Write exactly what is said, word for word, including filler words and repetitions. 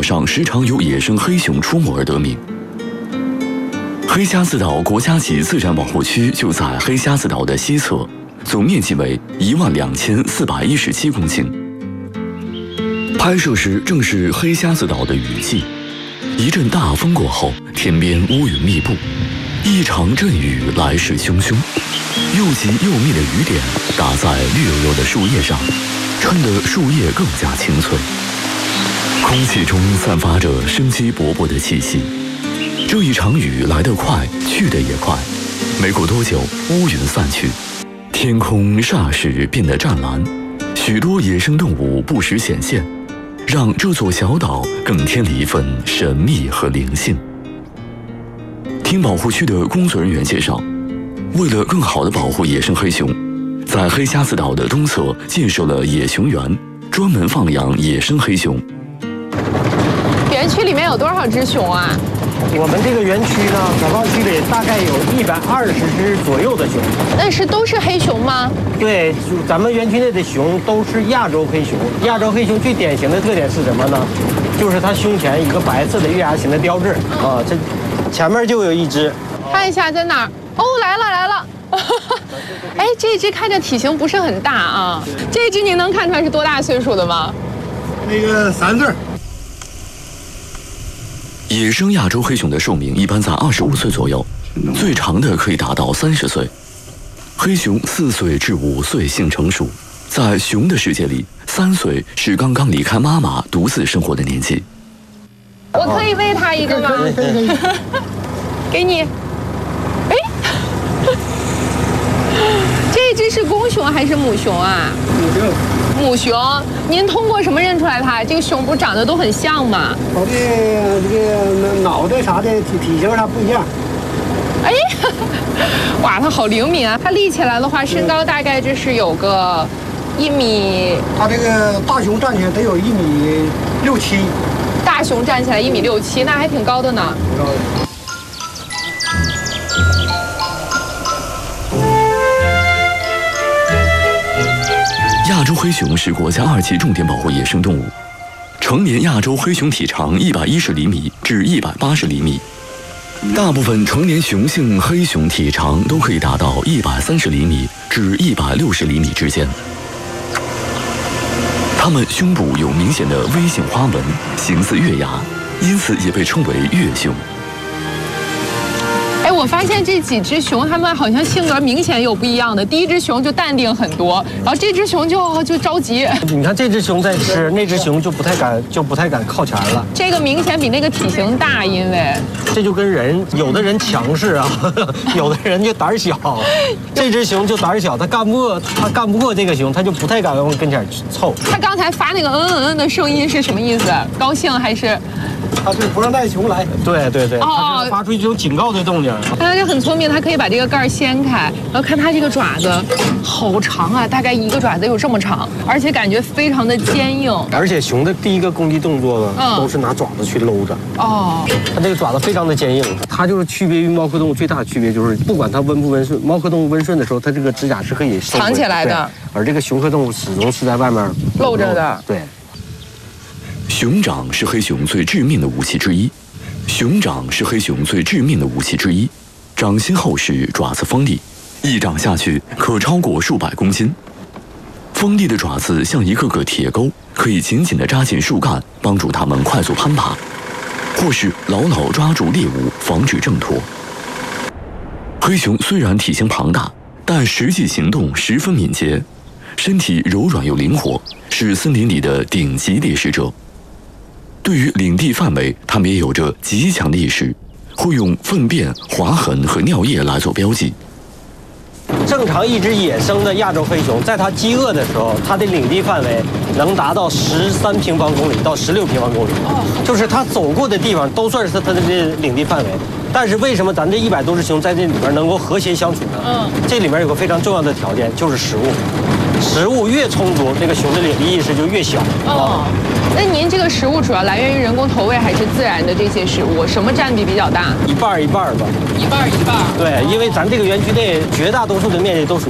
上时常有野生黑熊出没而得名。黑瞎子岛国家级自然保护区就在黑瞎子岛的西侧，总面积为一万两千四百一十七公顷。拍摄时正是黑瞎子岛的雨季，一阵大风过后，天边乌云密布，一场阵雨来势汹汹，又急又密的雨点打在绿油油的树叶上，衬得树叶更加青翠。空气中散发着生机勃勃的气息。这一场雨来得快，去得也快，没过多久，乌云散去，天空霎时变得湛蓝，许多野生动物不时显现，让这座小岛更添了一份神秘和灵性。听保护区的工作人员介绍，为了更好地保护野生黑熊，在黑瞎子岛的东侧建设了野熊园，专门放养野生黑熊。 园区里面有多少只熊啊？ 我们这个园区呢，广告区里大概有一百二十只左右的熊。 那是都是黑熊吗？ 对，就咱们园区内的熊都是亚洲黑熊。亚洲黑熊最典型的特点是什么呢？就是它胸前一个白色的月牙形的标志啊，这前面就有一只。 看一下在哪儿？哦，来了来了。哎，这只看着体型不是很大啊。这只您能看出来是多大岁数的吗？ 那个三岁。 野生亚洲黑熊的寿命一般在二十五岁左右，最长的可以达到三十岁。黑熊四岁至五岁性成熟，在熊的世界里，三岁是刚刚离开妈妈独自生活的年纪。 我可以喂它一个吗？给你。哎，这只是公熊还是母熊啊？ 母熊。 母熊，您通过什么认出来它？这个熊不是长得都很像吗？ 它的这个脑袋啥的体体型啥不一样。 哎，哇，它好灵敏啊！它立起来的话，身高大概就是有个一米。 它这个大熊站起来得有一米六七。 大熊站起来一米六七，那还挺高的呢。 挺高的。 亚洲黑熊是国家二级重点保护野生动物。成年亚洲黑熊体长一百一十厘米至一百八十厘米，大部分成年雄性黑熊体长都可以达到一百三十厘米至一百六十厘米之间。它们胸部有明显的 V 型花纹，形似月牙，因此也被称为月熊。 哎，我发现这几只熊，它们好像性格明显有不一样的。第一只熊就淡定很多，然后这只熊就就着急。 你看这只熊在吃，那只熊就不太敢，就不太敢靠前了。 这个明显比那个体型大，因为这就跟人，有的人强势啊，有的人就胆小。这只熊就胆小，它干不过，它干不过这个熊，它就不太敢往跟前凑。 它刚才发那个嗯嗯嗯的声音是什么意思？高兴还是？ 它是不让带熊来。对对对，它是发出一种警告的动静。 它就很聪明，它可以把这个盖儿掀开，然后看它这个爪子好长啊，大概一个爪子有这么长，而且感觉非常的坚硬。 而且熊的第一个攻击动作呢，嗯、都是拿爪子去搂着。哦，它这个爪子非常的坚硬，它就是区别于猫科动物最大的区别就是，不管它温不温顺，猫科动物温顺的时候，它这个指甲是可以藏起来的， 而这个熊科动物始终是在外面露着的。 对。 熊掌是黑熊最致命的武器之一，熊掌是黑熊最致命的武器之一，掌心厚实，爪子锋利，一掌下去可超过数百公斤。锋利的爪子像一个个铁钩，可以紧紧地扎进树干，帮助它们快速攀爬，或是牢牢抓住猎物，防止挣脱。黑熊虽然体型庞大，但实际行动十分敏捷，身体柔软又灵活，是森林里的顶级猎食者。对于领地范围，它们也有着极强的意识，会用粪便、划痕和尿液来做标记。 正常一只野生的亚洲黑熊，在它饥饿的时候，它的领地范围能达到十三平方公里到十六平方公里，就是它走过的地方都算是它的领地范围。但是为什么咱这一百多只熊在这里边能够和谐相处呢？嗯，这里面有个非常重要的条件，就是食物。食物越充足，这个熊的领地意识就越小。 哦，那您这个食物主要来源于人工投喂还是自然的这些食物？什么占比比较大？ 一半一半吧。 一半一半。 对，因为咱这个园区内绝大多数的面积都属